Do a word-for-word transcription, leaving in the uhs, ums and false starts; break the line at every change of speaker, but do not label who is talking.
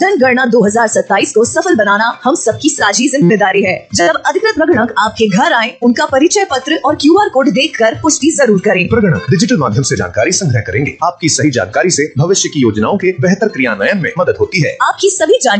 जनगणना दो हज़ार सत्ताईस को सफल बनाना हम सबकी साझी जिम्मेदारी है। जब अधिकृत प्रगणक आपके घर आए, उनका परिचय पत्र और क्यू आर कोड देखकर पुष्टि जरूर करें।
प्रगणक डिजिटल माध्यम से जानकारी संग्रह करेंगे। आपकी सही जानकारी से भविष्य की योजनाओं के बेहतर क्रियान्वयन में मदद होती है।
आपकी सभी जानकारी